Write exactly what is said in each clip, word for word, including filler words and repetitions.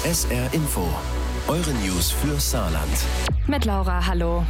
S R Info, eure News für Saarland. Mit Laura, hallo.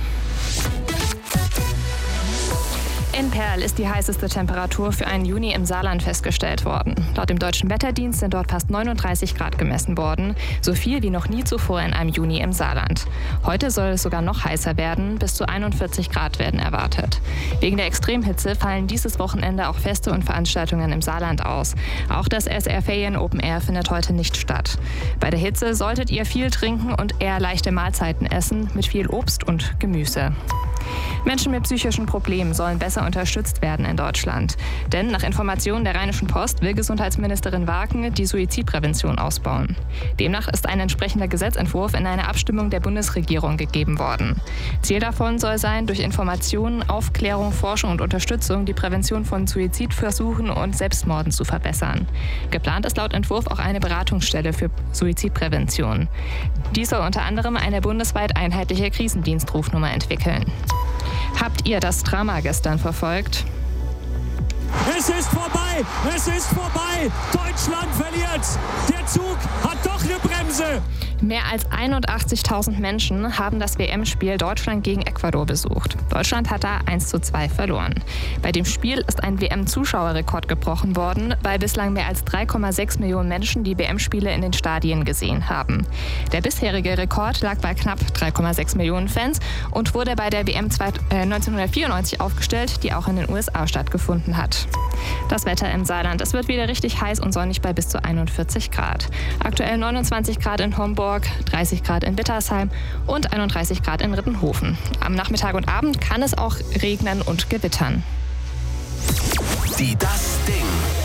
In Perl ist die heißeste Temperatur für einen Juni im Saarland festgestellt worden. Laut dem Deutschen Wetterdienst sind dort fast neununddreißig Grad gemessen worden, so viel wie noch nie zuvor in einem Juni im Saarland. Heute soll es sogar noch heißer werden, bis zu einundvierzig Grad werden erwartet. Wegen der Extremhitze fallen dieses Wochenende auch Feste und Veranstaltungen im Saarland aus. Auch das S R Ferien Open Air findet heute nicht statt. Bei der Hitze solltet ihr viel trinken und eher leichte Mahlzeiten essen, mit viel Obst und Gemüse. Menschen mit psychischen Problemen sollen besser unterstützt werden in Deutschland. Denn nach Informationen der Rheinischen Post will Gesundheitsministerin Waken die Suizidprävention ausbauen. Demnach ist ein entsprechender Gesetzentwurf in eine Abstimmung der Bundesregierung gegeben worden. Ziel davon soll sein, durch Informationen, Aufklärung, Forschung und Unterstützung die Prävention von Suizidversuchen und Selbstmorden zu verbessern. Geplant ist laut Entwurf auch eine Beratungsstelle für Suizidprävention. Dies soll unter anderem eine bundesweit einheitliche Krisendienstrufnummer entwickeln. Habt ihr das Drama gestern verfolgt? Es ist vorbei! Es ist vorbei! Deutschland verliert! Der Zug hat doch eine Bremse! Mehr als einundachtzigtausend Menschen haben das W M-Spiel Deutschland gegen Ecuador besucht. Deutschland hat da eins zu zwei verloren. Bei dem Spiel ist ein W M-Zuschauerrekord gebrochen worden, weil bislang mehr als drei Komma sechs Millionen Menschen die W M-Spiele in den Stadien gesehen haben. Der bisherige Rekord lag bei knapp drei Komma sechs Millionen Fans und wurde bei der W M neunzehnhundertvierundneunzig aufgestellt, die auch in den U S A stattgefunden hat. Das Wetter im Saarland. Es wird wieder richtig heiß und sonnig bei bis zu einundvierzig Grad. Aktuell neunundzwanzig Grad in Homburg, dreißig Grad in Bittersheim und einunddreißig Grad in Rittenhofen. Am Nachmittag und Abend kann es auch regnen und gewittern. Die Das Ding.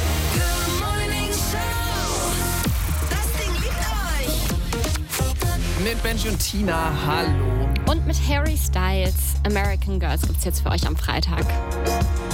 Das Ding liebt euch. Mit Benji und Tina, hallo. Und mit Harry Styles. American Girls gibt's jetzt für euch am Freitag.